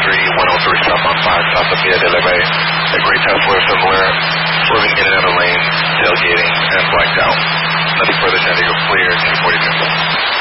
103 southbound 5 south of Via de la Bay. A gray Tesla somewhere, swerving in and out of lanes, tailgating, and blacked out. Nothing further, San Diego clear, 242.